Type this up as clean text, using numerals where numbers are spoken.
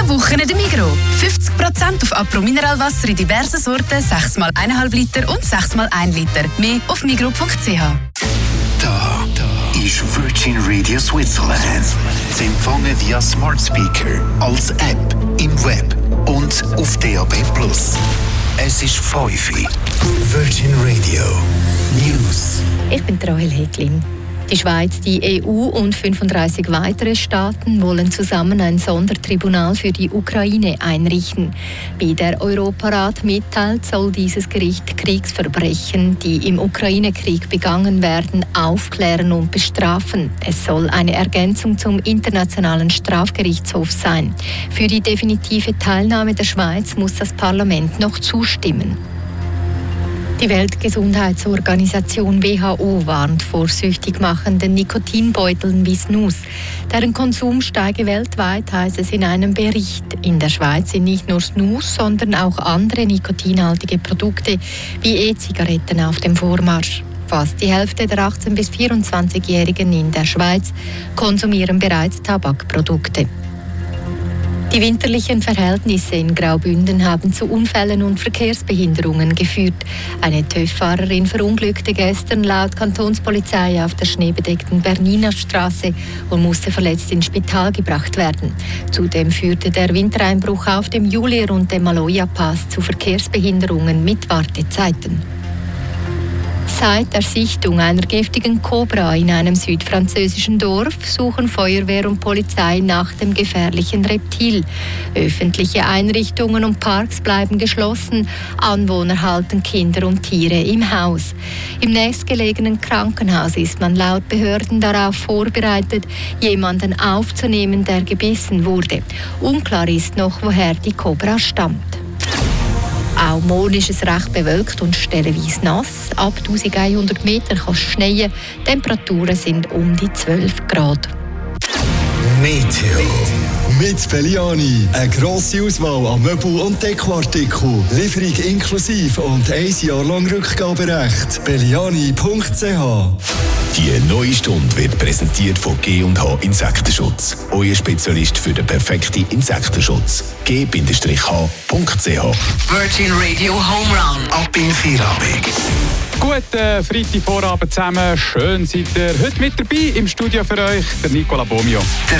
Mega Wochen in der Migros. 50% auf Apro Mineralwasser in diversen Sorten, 6x1,5 Liter und 6x1 Liter. Mehr auf migros.ch. Da ist Virgin Radio Switzerland. Zu empfangen via Smart Speaker, als App, im Web und auf DAB+. Es ist 5 Uhr. Virgin Radio News. Ich bin Rahel Heglin. Die Schweiz, die EU und 35 weitere Staaten wollen zusammen ein Sondertribunal für die Ukraine einrichten. Wie der Europarat mitteilt, soll dieses Gericht Kriegsverbrechen, die im Ukraine-Krieg begangen werden, aufklären und bestrafen. Es soll eine Ergänzung zum Internationalen Strafgerichtshof sein. Für die definitive Teilnahme der Schweiz muss das Parlament noch zustimmen. Die Weltgesundheitsorganisation WHO warnt vor süchtig machenden Nikotinbeuteln wie Snus. Deren Konsum steige weltweit, heißt es in einem Bericht. In der Schweiz sind nicht nur Snus, sondern auch andere nikotinhaltige Produkte wie E-Zigaretten auf dem Vormarsch. Fast die Hälfte der 18- bis 24-Jährigen in der Schweiz konsumieren bereits Tabakprodukte. Die winterlichen Verhältnisse in Graubünden haben zu Unfällen und Verkehrsbehinderungen geführt. Eine TÜV-Fahrerin verunglückte gestern laut Kantonspolizei auf der schneebedeckten Berniner Straße und musste verletzt ins Spital gebracht werden. Zudem führte der Wintereinbruch auf dem Julier- und dem Maloja-Pass zu Verkehrsbehinderungen mit Wartezeiten. Seit der Sichtung einer giftigen Kobra in einem südfranzösischen Dorf suchen Feuerwehr und Polizei nach dem gefährlichen Reptil. Öffentliche Einrichtungen und Parks bleiben geschlossen. Anwohner halten Kinder und Tiere im Haus. Im nächstgelegenen Krankenhaus ist man laut Behörden darauf vorbereitet, jemanden aufzunehmen, der gebissen wurde. Unklar ist noch, woher die Kobra stammt. Auch morgen ist es recht bewölkt und stellenweise nass. Ab 1100 Meter kann es schneien. Temperaturen sind um die 12 Grad. Meteo. Mit Belliani. Eine grosse Auswahl an Möbel- und Dekoartikeln. Lieferung inklusive und 1 Jahr lang Rückgaberecht. Belliani.ch. Die neue Stunde wird präsentiert von G&H Insektenschutz. Euer Spezialist für den perfekten Insektenschutz. G-H.ch. Virgin Radio Home Run. Ab in Feierabend. Guten Freitagvorabend zusammen. Schön seid ihr heute mit dabei im Studio für euch, der Nicola Bomio.